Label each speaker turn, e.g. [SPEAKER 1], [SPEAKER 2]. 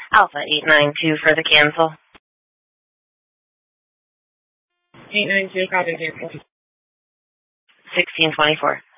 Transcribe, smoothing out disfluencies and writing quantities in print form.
[SPEAKER 1] Alpha 892 for the cancel.
[SPEAKER 2] 892, copy cancel.
[SPEAKER 1] 1624.